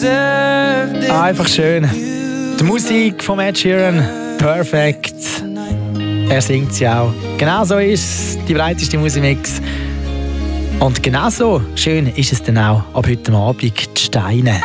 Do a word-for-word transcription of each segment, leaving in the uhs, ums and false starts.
Einfach schön. Die Musik von Ed Sheeran, perfekt. Er singt sie auch. Genau so ist die breiteste Musikmix. Und genau so schön ist es dann auch ab heute Abend die Steine.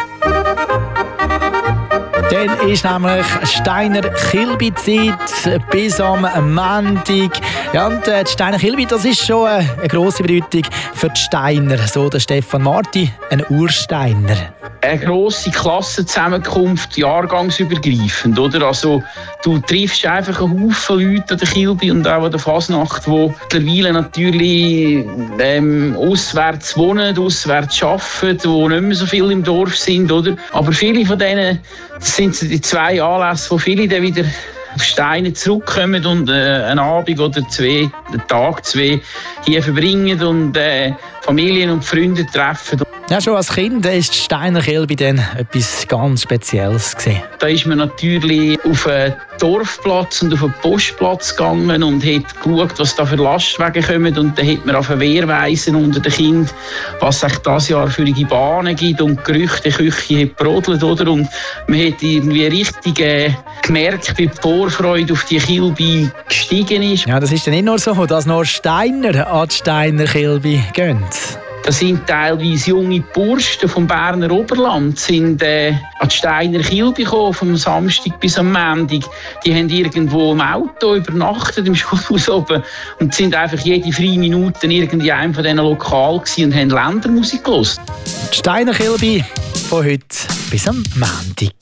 Dann ist nämlich Steiner Kilby-Zeit bis am Montag. Ja, und äh, die Steiner Kilby, das ist schon eine, eine grosse Bedeutung für die Steiner. So der Stefan Marti, ein Ursteiner. Eine grosse Klassenzusammenkunft, jahrgangsübergreifend, oder? Also, du triffst einfach einen Haufen Leute an der Kilby und auch an der Fasnacht, die mittlerweile natürlich ähm, auswärts wohnen, auswärts arbeiten, die nicht mehr so viel im Dorf sind, oder? Aber viele von denen, das sind die zwei Anlässe, wo viele dann wieder auf Steine zurückkommen und äh, einen Abend oder zwei, einen Tag, zwei hier verbringen und äh, Familien und Freunde treffen. Ja, schon als Kind ist die Steiner Kilby dann etwas ganz Spezielles gewesen. Da ist man natürlich auf einen Dorfplatz und auf einen Postplatz gegangen und hat geschaut, was da für Lastwagen kommen. Und dann hat man auf eine Wehrweisen unter den Kindern, was es dieses Jahr für die Bahnen gibt und die Gerüchte, die Küche hat brodelt, oder? Und man hat irgendwie richtig äh, gemerkt, wie die Vorfreude auf die Kilby gestiegen ist. Ja, das ist dann nicht nur so, dass nur Steiner an die Steiner Kilby gehen. Das sind teilweise junge Burschen vom Berner Oberland, sind äh, an die Steiner Kilby gekommen, vom Samstag bis am Montag. Die haben irgendwo im Auto übernachtet, im Schulhaus oben, und sind einfach jede freie Minute irgendwie einem von diesen Lokalen und haben Ländermusik gehört. Die Steiner Kilby von heute bis am Montag.